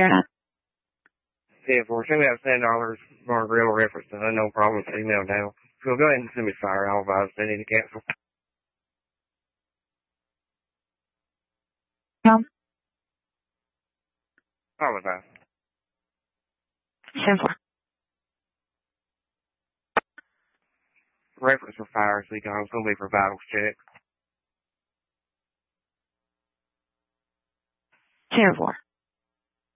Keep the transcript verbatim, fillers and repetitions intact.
Fair enough. ten four, send me that ten dollars for a real reference, and I no problem with email now. So go ahead and send me fire. I'll advise they need to cancel. No. I'll advise. ten four. Reference for fire, so you can, it's going to be for vitals check. ten four.